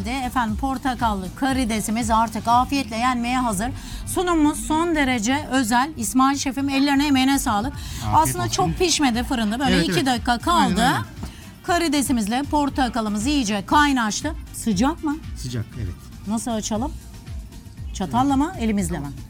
geldi. Efendim portakallı karidesimiz artık afiyetle yenmeye hazır. Sunumumuz son derece özel. İsmail Şef'im ellerine emeğine sağlık. Aslında olsun. çok pişmedi fırında. Böyle 2 dakika kaldı. Aynen. Karidesimizle portakalımız iyice kaynaştı. Sıcak mı? Sıcak, evet. Nasıl açalım? Çatalla mı, elimizle mi?